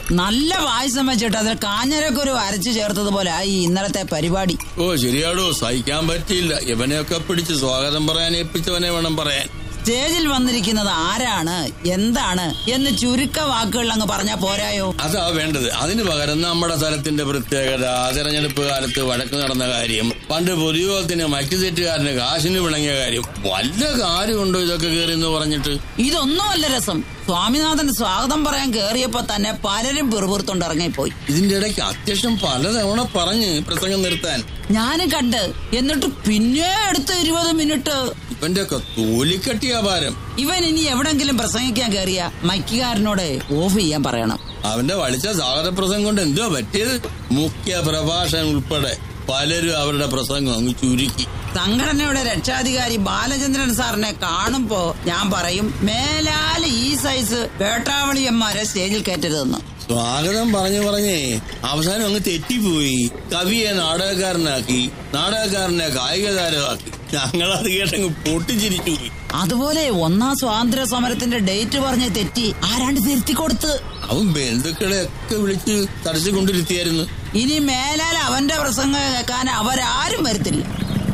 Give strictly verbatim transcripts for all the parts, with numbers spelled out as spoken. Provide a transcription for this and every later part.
നല്ല പായസം വെച്ചിട്ട് അതിൽ കാഞ്ഞരക്കൊരു അരച്ചു ചേർത്തതുപോലെ ആയി ഇന്നലത്തെ പരിപാടി. ഓ ശരിയാടോ, സഹിക്കാൻ പറ്റിയില്ല. ഇവനെയൊക്കെ പിടിച്ച് സ്വാഗതം പറയാൻ ഏൽപ്പിച്ചവനെ വേണം പറയാൻ. സ്റ്റേജിൽ വന്നിരിക്കുന്നത് ആരാണ്, എന്താണ് എന്ന് ചുരുക്ക വാക്കുകൾ അങ്ങ് പറഞ്ഞാ പോരായോ? അതാ വേണ്ടത്. അതിന് പകരം നമ്മുടെ സ്ഥലത്തിന്റെ പ്രത്യേകത, തെരഞ്ഞെടുപ്പ് കാലത്ത് വഴക്ക് നടന്ന കാര്യം, പണ്ട് പൊതുയോഗത്തിന് മൈക്ക് സെറ്റുകാരന് കാശിന് വിളങ്ങിയ കാര്യം, വല്ല കാര്യമുണ്ടോ ഇതൊക്കെ കയറി എന്ന് പറഞ്ഞിട്ട്? ഇതൊന്നുമല്ല രസം. സ്വാമിനാഥൻ സ്വാഗതം പറയാൻ കേറിയപ്പോ തന്നെ പലരും പിറുപിറുത്തോണ്ട് ഇറങ്ങിപ്പോയി. ഇതിന്റെ ഇടയ്ക്ക് അത്യാവശ്യം പലതവണ പറഞ്ഞ് പ്രസംഗം നിർത്താൻ ഞാനും കണ്ട്. എന്നിട്ട് പിന്നെ അടുത്ത ഇരുപത് മിനിറ്റ് ഇവന്റെ ഒക്കെ തോലിക്കട്ടിയാ ഭാരം. ഇവൻ ഇനി എവിടെങ്കിലും പ്രസംഗിക്കാൻ കയറിയ മൈക്കുകാരനോട് ഓഫ് ചെയ്യാൻ പറയണം. അവന്റെ വളിച്ച സ്വാഗത പ്രസംഗം കൊണ്ട് എന്തോ പറ്റിയത്? മുഖ്യ പ്രഭാഷകൻ ഉൾപ്പെടെ പലരും അവരുടെ പ്രസംഗം അങ്ങ് ചുരുക്കി. സംഘടനയുടെ രക്ഷാധികാരി ബാലചന്ദ്രൻ സാറിനെ കാണുമ്പോ ഞാൻ പറയും, മേലാൽ ഈ സൈസ് വേട്ടാവളിയന്മാരെ സ്റ്റേജിൽ കയറ്റരുതെന്ന്. സ്വാഗതം പറഞ്ഞു പറഞ്ഞേ അവസാനം അങ്ങ് തെറ്റിപ്പോയി. കവിയെ നാടകക്കാരനാക്കി, നാടകക്കാരനെ കായിക താരമാക്കി. ഞങ്ങളത് കേട്ടങ്ങ് പൊട്ടിച്ചിരിച്ചു പോയി. അതുപോലെ ഒന്നാം സ്വാതന്ത്ര്യ സമരത്തിന്റെ ഡേറ്റ് പറഞ്ഞ് തെറ്റി ആരാണ്ട് തിരുത്തി കൊടുത്ത്. അവൻ ബന്ധുക്കളെ ഒക്കെ വിളിച്ച് തടച്ചുകൊണ്ടിരുത്തിയായിരുന്നു. ഇനി മേലാൽ അവന്റെ പ്രസംഗം കേൾക്കാൻ അവരാരും വരുത്തില്ല.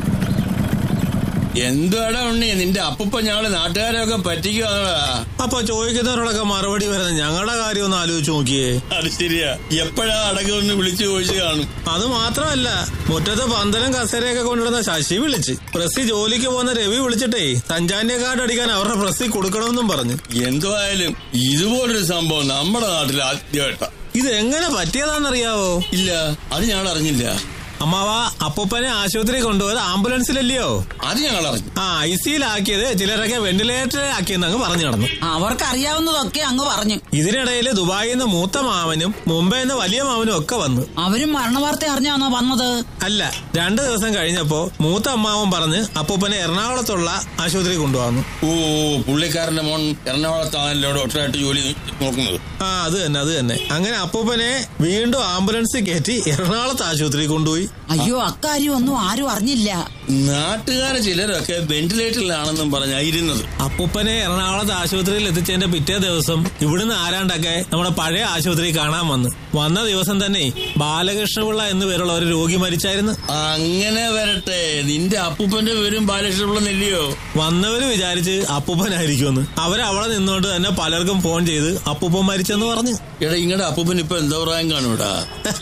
എന്തുവാടാ ഉണ്ണി, നിന്റെ അപ്പൂപ്പ ഞങ്ങള് നാട്ടുകാരൊക്കെ പറ്റിക്കുവാ. അപ്പൊ ചോദിക്കുന്നവരോടൊക്കെ മറുപടി വരുന്ന ഞങ്ങളുടെ കാര്യം ഒന്ന് ആലോചിച്ച് നോക്കിയേ. അത് ശരിയാ, എപ്പോഴാ അടക്കമൊന്ന് വിളിച്ചു ചോദിച്ചു കാണും. അത് മാത്രമല്ല, മുറ്റത്ത് പന്തലും കസേരയൊക്കെ കൊണ്ടിടുന്ന ശശി വിളിച്ച്, പ്രസ്സി ജോലിക്ക് പോകുന്ന രവി വിളിച്ചിട്ടേ സഞ്ചാന്യ കാർഡ് അടിക്കാൻ അവരുടെ പ്രസ്സി കൊടുക്കണമെന്നും പറഞ്ഞു. എന്തുവായാലും ഇതുപോലൊരു സംഭവം നമ്മുടെ നാട്ടിൽ ആദ്യമായിട്ടാ. ഇത് എങ്ങനെ പറ്റിയതാണെന്നറിയാവോ? ഇല്ല, അത് ഞങ്ങൾ അറിഞ്ഞില്ല. അമ്മാവാ, അപ്പൂപ്പനെ ആശുപത്രി കൊണ്ടുപോയത് ആംബുലൻസിലല്ലയോ? അത് ഞങ്ങൾ അറിഞ്ഞു. ആ ഐ സിയിലാക്കിയത് ചിലരൊക്കെ വെന്റിലേറ്ററിൽ ആക്കിയെന്ന് അങ്ങ് പറഞ്ഞു നടന്നു. അവർക്കറിയാവുന്നതൊക്കെ അങ്ങ് പറഞ്ഞു. ഇതിനിടയിൽ ദുബായിൽ നിന്ന് മൂത്ത മാമനും മുംബൈയിൽ നിന്ന് വലിയ മാമനും ഒക്കെ വന്നു. അവരും മരണവാർത്ത അറിഞ്ഞാണോ വന്നത്? അല്ല, രണ്ടു ദിവസം കഴിഞ്ഞപ്പോ മൂത്ത അമ്മാവൻ പറഞ്ഞ് അപ്പൂപ്പനെ എറണാകുളത്തുള്ള ആശുപത്രി കൊണ്ടുപോകുന്നു. ഓ, പുള്ളിക്കാരന്റെ മോൻ എറണാകുളത്താണല്ലോ ഡോക്ടറായിട്ട് ജോലി നോക്കുന്നത്. ആ അത് തന്നെ അത് തന്നെ അങ്ങനെ അപ്പൂപ്പനെ വീണ്ടും ആംബുലൻസിൽ കയറ്റി എറണാകുളത്ത് ആശുപത്രി കൊണ്ടുപോയി. അയ്യോ, അക്കാര്യം ഒന്നും ആരും അറിഞ്ഞില്ല. നാട്ടുകാരെ ചിലരൊക്കെ വെന്റിലേറ്ററിലാണെന്നും പറഞ്ഞായിരുന്നത്. അപ്പൂപ്പനെ എറണാകുളത്ത് ആശുപത്രിയിൽ എത്തിച്ചതിന്റെ പിറ്റേ ദിവസം ഇവിടുന്ന് ആരാണ്ടൊക്കെ നമ്മുടെ പഴയ ആശുപത്രി കാണാൻ വന്ന് വന്ന ദിവസം തന്നെ ബാലകൃഷ്ണപിള്ള എന്നു പേരുള്ള ഒരു രോഗി മരിച്ചായിരുന്നു. അങ്ങനെ വരട്ടെ, നിന്റെ അപ്പൂപ്പന്റെ പേരും ബാലകൃഷ്ണപിള്ള നെല്ലിയോ? വന്നവര് വിചാരിച്ച് അപ്പൂപ്പനായിരിക്കുമെന്ന്. അവരവിടെ നിന്നോണ്ട് തന്നെ പലർക്കും ഫോൺ ചെയ്ത് അപ്പൂപ്പൻ മരിച്ചെന്ന് പറഞ്ഞു. എടാ, ഇങ്ങടെ അപ്പൂപ്പൻ ഇപ്പൊ എന്താ പ്രായം കാണൂടാ?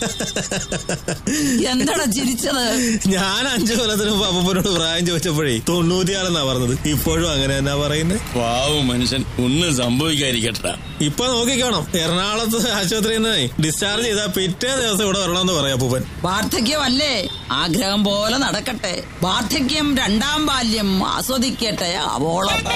എന്താടാ ചിരിച്ചത്? ഞാൻ അഞ്ചു കൊല്ലത്തിന് മുമ്പ് അപ്പൂപ്പനോട് പ്രായം ചോദിച്ചപ്പോഴേ തൊണ്ണൂറ്റിയാളെന്നാ പറഞ്ഞത്. ഇപ്പോഴും അങ്ങനെ എന്നാ പറയുന്നത്? പാവം മനുഷ്യൻ, ഒന്നും സംഭവിക്കാതിരിക്കട്ടാ. ഇപ്പൊ നോക്കിക്കോണം, എറണാകുളത്ത് ആശുപത്രിയിൽ നിന്ന് ഡിസ്ചാർജ് ചെയ്താൽ പിറ്റേ ദിവസം ഇവിടെ വരണമെന്ന് പറയാം അപ്പൂപ്പൻ. വാർദ്ധക്യമല്ലേ, ആഗ്രഹം പോലെ നടക്കട്ടെ. വാർദ്ധക്യം രണ്ടാം ബാല്യം ആസ്വദിക്കട്ടെ അവോളം.